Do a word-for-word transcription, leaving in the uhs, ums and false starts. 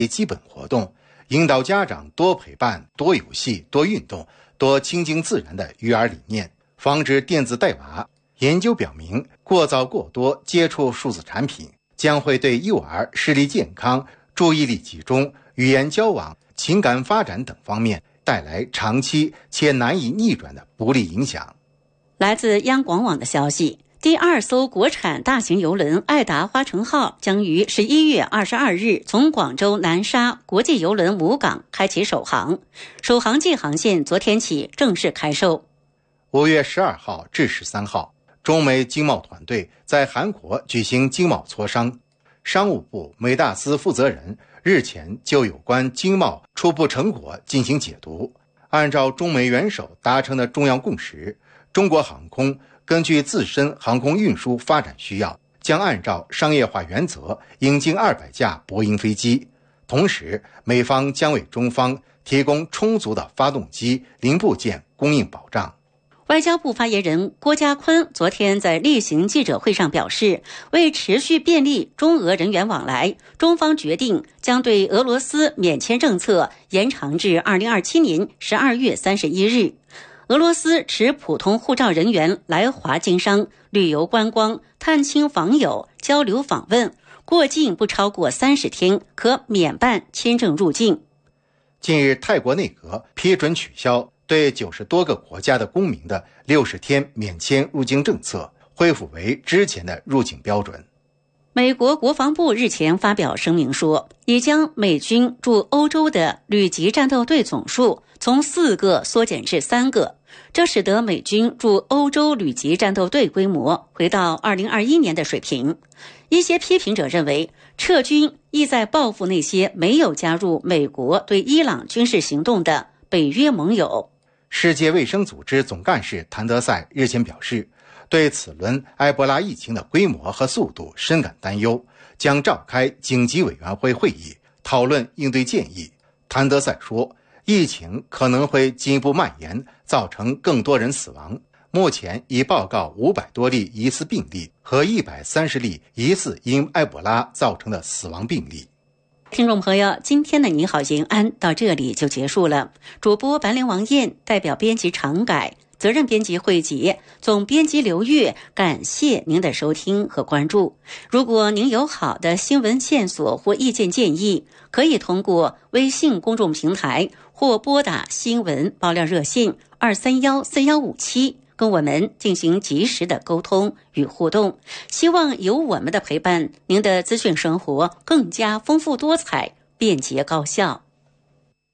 基本活动，引导家长多陪伴、多游戏、多运动、多亲近自然的育儿理念，防止电子带娃。研究表明，过早过多接触数字产品将会对幼儿视力健康、注意力集中、语言交往、情感发展等方面带来长期且难以逆转的不利影响。 来自央广网的消息，第二艘国产大型邮轮爱达花城号将于十一月二十二日从广州南沙国际邮轮母港开启首航，首航季航线昨天起正式开售。 五月十二号至十三号，中美经贸团队在韩国举行经贸磋商。商务部美大司负责人日前就有关经贸初步成果进行解读。按照中美元首达成的重要共识，中国航空根据自身航空运输发展需要，将按照商业化原则引进二百架波音飞机。同时，美方将为中方提供充足的发动机零部件供应保障。 外交部发言人郭家坤昨天在例行记者会上表示，为持续便利中俄人员往来，中方决定将对俄罗斯免签政策延长至二零二七年十二月三十一日。俄罗斯持普通护照人员来华经商、旅游观光、探亲访友、交流访问，过境不超过三十天，可免办签证入境。 近日，泰国内阁批准取消对九十多个国家的公民的六十天免签入境政策，恢复为之前的入境标准。 美国国防部日前发表声明说，已将美军驻欧洲的旅级战斗队总数从四个缩减至三个，这使得美军驻欧洲旅级战斗队规模回到二零二一年的水平。一些批评者认为，撤军意在报复那些没有加入美国对伊朗军事行动的北约盟友。 世界卫生组织总干事谭德赛日前表示，对此轮埃博拉疫情的规模和速度深感担忧，将召开紧急委员会会议，讨论应对建议。谭德赛说，疫情可能会进一步蔓延，造成更多人死亡。目前已报告五百多例疑似病例和一百三十例疑似因埃博拉造成的死亡病例。 听众朋友，今天的你好延安到这里就结束了。主播白莲王燕代表编辑常改，责任编辑惠杰，总编辑刘月，感谢您的收听和关注。如果您有好的新闻线索或意见建议，可以通过微信公众平台或拨打新闻爆料热线二三幺四幺五七跟我们进行及时的沟通与互动。希望有我们的陪伴，您的资讯生活更加丰富多彩、便捷高效。